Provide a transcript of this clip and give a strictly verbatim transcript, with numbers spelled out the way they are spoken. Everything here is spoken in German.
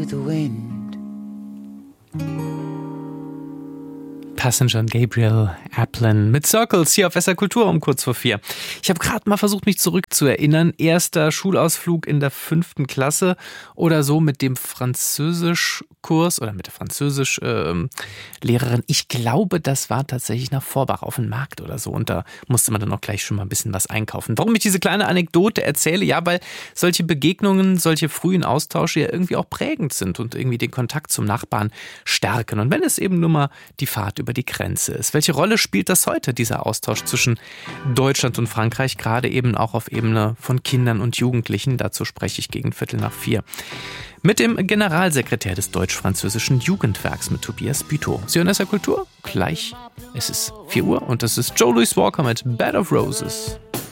the wind. Passenger und Gabriel Aplin mit Circles hier auf S R Kultur um kurz vor vier. Ich habe gerade mal versucht, mich zurückzuerinnern. Erster Schulausflug in der fünften Klasse oder so mit dem Französischkurs oder mit der Französischlehrerin. Ähm, ich glaube, das war tatsächlich nach Vorbach auf dem Markt oder so. Und da musste man dann auch gleich schon mal ein bisschen was einkaufen. Warum ich diese kleine Anekdote erzähle? Ja, weil solche Begegnungen, solche frühen Austausche ja irgendwie auch prägend sind und irgendwie den Kontakt zum Nachbarn stärken. Und wenn es eben nur mal die Fahrt über die Grenze ist. Welche Rolle spielt das heute, dieser Austausch zwischen Deutschland und Frankreich, gerade eben auch auf Ebene von Kindern und Jugendlichen? Dazu spreche ich gegen Viertel nach vier. Mit dem Generalsekretär des Deutsch-Französischen Jugendwerks, mit Tobias Bütow. Sie hören S R Kultur? Gleich. Es ist vier Uhr und das ist Joe Louis Walker mit Bed of Roses.